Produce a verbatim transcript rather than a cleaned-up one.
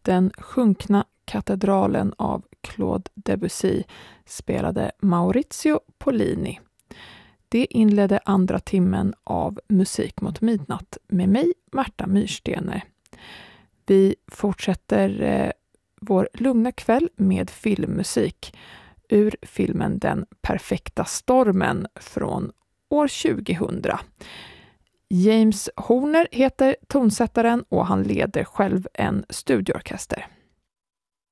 Den sjunkna katedralen av Claude Debussy spelade Maurizio Pollini. Det inledde andra timmen av Musik mot midnatt med mig, Märta Myrstener. Vi fortsätter eh, vår lugna kväll med filmmusik ur filmen Den perfekta stormen från år tjugohundra. James Horner heter tonsättaren och han leder själv en studioorkester.